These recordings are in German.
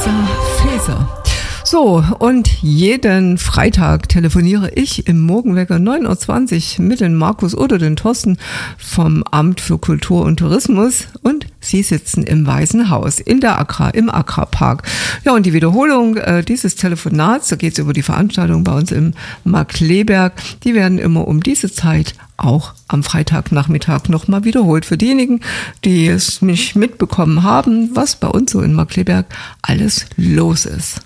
Lisa Faeser. So, und jeden Freitag telefoniere ich im Morgenwecker 9.20 Uhr mit dem Markus oder den Thorsten vom Amt für Kultur und Tourismus und sie sitzen im Weißen Haus in der Accra, im Accra-Park. Ja, und die Wiederholung dieses Telefonats, da geht es über die Veranstaltung bei uns im Markkleeberg, die werden immer um diese Zeit auch am Freitagnachmittag nochmal wiederholt. Für diejenigen, die es nicht mitbekommen haben, was bei uns so in Markkleeberg alles los ist.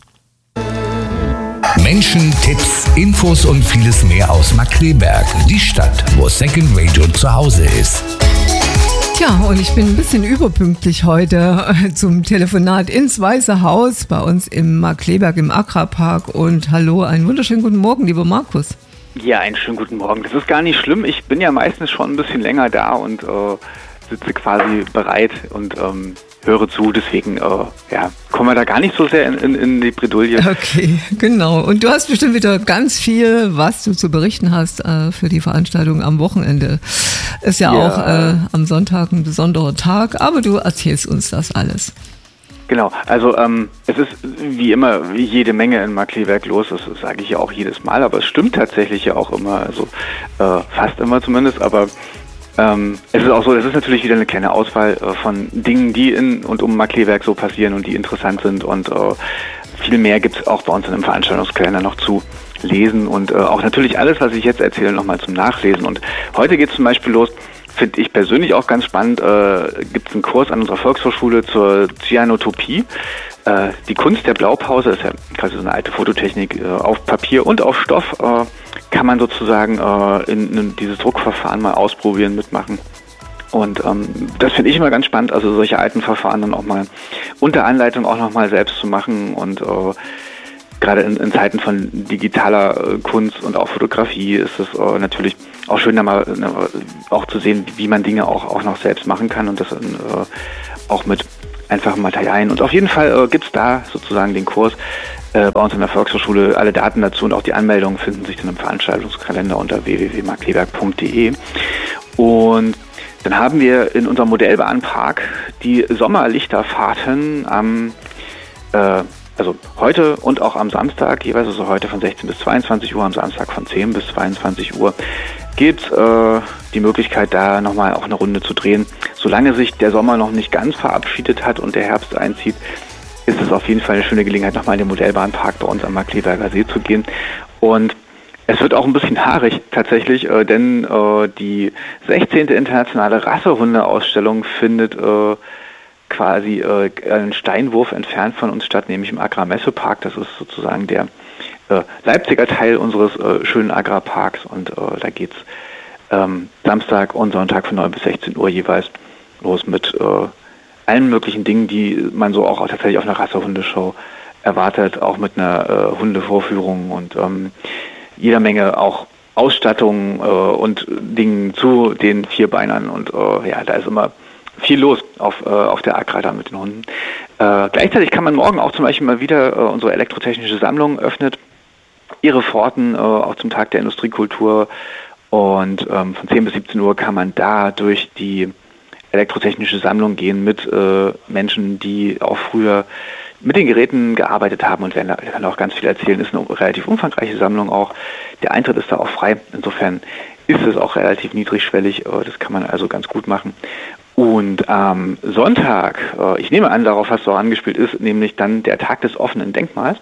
Menschen, Tipps, Infos und vieles mehr aus Markkleeberg, die Stadt, wo Second Radio zu Hause ist. Tja, und ich bin ein bisschen überpünktlich heute zum Telefonat ins Weiße Haus bei uns im Markkleeberg im Accra-Park. Und hallo, einen wunderschönen guten Morgen, lieber Markus. Ja, einen schönen guten Morgen. Das ist gar nicht schlimm. Ich bin ja meistens schon ein bisschen länger da und sitze quasi bereit und höre zu. Deswegen kommen wir da gar nicht so sehr in die Bredouille. Okay, genau. Und du hast bestimmt wieder ganz viel, was du zu berichten hast für die Veranstaltung am Wochenende. Ist ja auch am Sonntag ein besonderer Tag, aber du erzählst uns das alles. Genau, also es ist wie immer jede Menge in Markkleeberg los, das sage ich ja auch jedes Mal, aber es stimmt tatsächlich ja auch immer, also fast immer zumindest, aber es ist auch so, das ist natürlich wieder eine kleine Auswahl von Dingen, die in und um Markkleeberg so passieren und die interessant sind und viel mehr gibt es auch bei uns in einem Veranstaltungskalender noch zu lesen und auch natürlich alles, was ich jetzt erzähle, nochmal zum Nachlesen. Und heute geht es zum Beispiel los, finde ich persönlich auch ganz spannend, gibt es einen Kurs an unserer Volkshochschule zur Cyanotopie. Die Kunst der Blaupause ist ja quasi so eine alte Fototechnik auf Papier und auf Stoff, kann man sozusagen in dieses Druckverfahren mal ausprobieren, mitmachen. Und das finde ich immer ganz spannend, also solche alten Verfahren dann auch mal unter Anleitung auch nochmal selbst zu machen und gerade in Zeiten von digitaler Kunst und auch Fotografie ist es natürlich auch schön, da mal auch zu sehen, wie man Dinge auch noch selbst machen kann und das auch mit einfachen Materialien. Und auf jeden Fall gibt es da sozusagen den Kurs bei uns in der Volkshochschule. Alle Daten dazu und auch die Anmeldungen finden sich dann im Veranstaltungskalender unter www.markkleeberg.de. Und dann haben wir in unserem Modellbahnpark die Sommerlichterfahrten also heute und auch am Samstag, jeweils also heute von 16 bis 22 Uhr, am Samstag von 10 bis 22 Uhr, gibt die Möglichkeit, da nochmal auch eine Runde zu drehen. Solange sich der Sommer noch nicht ganz verabschiedet hat und der Herbst einzieht, ist es auf jeden Fall eine schöne Gelegenheit, nochmal in den Modellbahnpark bei uns am Markkleeberger See zu gehen. Und es wird auch ein bisschen haarig tatsächlich, denn die 16. internationale Rassehundeausstellung findet quasi einen Steinwurf entfernt von uns statt, nämlich im Accra-Messepark. Das ist sozusagen der Leipziger Teil unseres schönen Accra-Parks und da geht's Samstag und Sonntag von 9 bis 16 Uhr jeweils los mit allen möglichen Dingen, die man so auch tatsächlich auf einer Rassehundeshow erwartet, auch mit einer Hundevorführung und jeder Menge auch Ausstattung und Dingen zu den Vierbeinern und da ist immer viel los auf der Accra da mit den Hunden. Gleichzeitig kann man morgen auch zum Beispiel mal wieder unsere elektrotechnische Sammlung öffnet ihre Pforten auch zum Tag der Industriekultur und von 10 bis 17 Uhr kann man da durch die elektrotechnische Sammlung gehen mit Menschen, die auch früher mit den Geräten gearbeitet haben und werden da auch ganz viel erzählen. Ist eine relativ umfangreiche Sammlung auch. Der Eintritt ist da auch frei. Insofern ist es auch relativ niedrigschwellig. Das kann man also ganz gut machen. Und am Sonntag, ich nehme an, darauf hast du auch angespielt, ist nämlich dann der Tag des offenen Denkmals.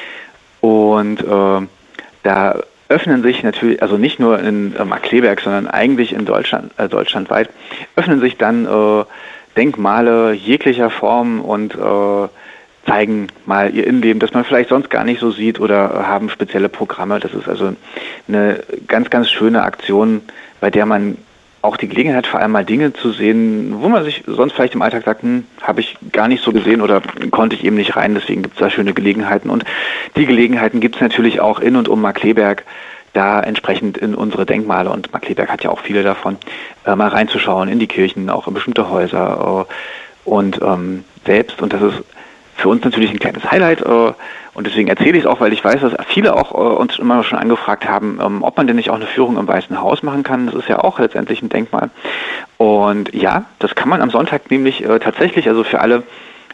Und da öffnen sich natürlich, also nicht nur in Markkleeberg, sondern eigentlich in deutschlandweit, öffnen sich dann Denkmale jeglicher Form und zeigen mal ihr Innenleben, das man vielleicht sonst gar nicht so sieht oder haben spezielle Programme. Das ist also eine ganz, ganz schöne Aktion, bei der man auch die Gelegenheit, vor allem mal Dinge zu sehen, wo man sich sonst vielleicht im Alltag sagt, habe ich gar nicht so gesehen oder konnte ich eben nicht rein, deswegen gibt es da schöne Gelegenheiten. Und die Gelegenheiten gibt es natürlich auch in und um Markkleeberg, da entsprechend in unsere Denkmale, und Markkleeberg hat ja auch viele davon, mal reinzuschauen in die Kirchen, auch in bestimmte Häuser und selbst, und das ist für uns natürlich ein kleines Highlight und deswegen erzähle ich es auch, weil ich weiß, dass viele auch uns immer schon angefragt haben, ob man denn nicht auch eine Führung im Weißen Haus machen kann. Das ist ja auch letztendlich ein Denkmal. Und ja, das kann man am Sonntag nämlich tatsächlich, also für alle,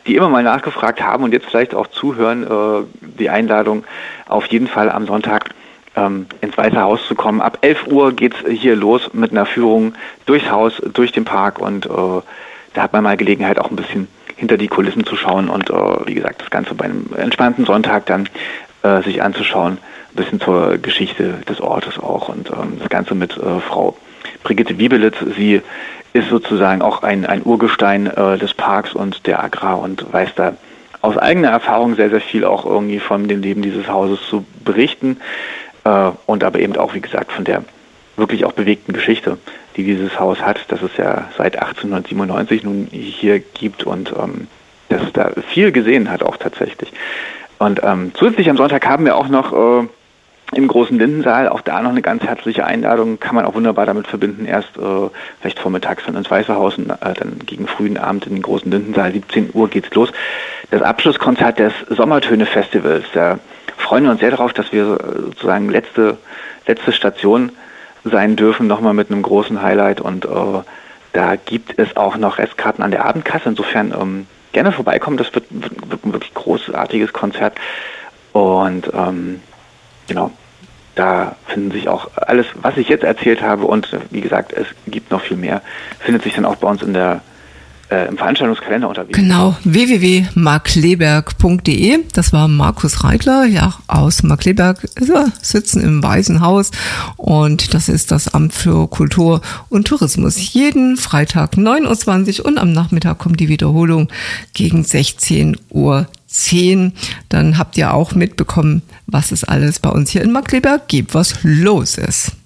die immer mal nachgefragt haben und jetzt vielleicht auch zuhören, die Einladung auf jeden Fall am Sonntag ins Weiße Haus zu kommen. Ab 11 Uhr geht's hier los mit einer Führung durchs Haus, durch den Park und da hat man mal Gelegenheit, auch ein bisschen hinter die Kulissen zu schauen und wie gesagt, das Ganze bei einem entspannten Sonntag dann sich anzuschauen. Ein bisschen zur Geschichte des Ortes auch und das Ganze mit Frau Brigitte Wiebelitz. Sie ist sozusagen auch ein Urgestein des Parks und der Agra und weiß da aus eigener Erfahrung sehr, sehr viel auch irgendwie von dem Leben dieses Hauses zu berichten. Und aber eben auch, wie gesagt, von der wirklich auch bewegten Geschichte, die dieses Haus hat, dass es ja seit 1897 nun hier gibt und dass es da viel gesehen hat auch tatsächlich. Und zusätzlich am Sonntag haben wir auch noch im großen Lindensaal, auch da noch eine ganz herzliche Einladung, kann man auch wunderbar damit verbinden, erst vielleicht vormittags dann ins Weiße Haus und dann gegen frühen Abend in den großen Lindensaal, 17 Uhr geht's los. Das Abschlusskonzert des Sommertöne-Festivals, da freuen wir uns sehr darauf, dass wir sozusagen letzte Station sein dürfen, nochmal mit einem großen Highlight und da gibt es auch noch Restkarten an der Abendkasse, insofern gerne vorbeikommen, das wird ein wirklich großartiges Konzert und genau, da finden sich auch alles, was ich jetzt erzählt habe und wie gesagt, es gibt noch viel mehr, findet sich dann auch bei uns in der im Veranstaltungskalender unterwegs. Genau, www.markleberg.de. Das war Markus Reitler, ja, aus Markleberg. Wir sitzen im Weißen Haus und das ist das Amt für Kultur und Tourismus. Jeden Freitag 9:20 Uhr und am Nachmittag kommt die Wiederholung gegen 16:10 Uhr. Dann habt ihr auch mitbekommen, was es alles bei uns hier in Markleberg gibt, was los ist.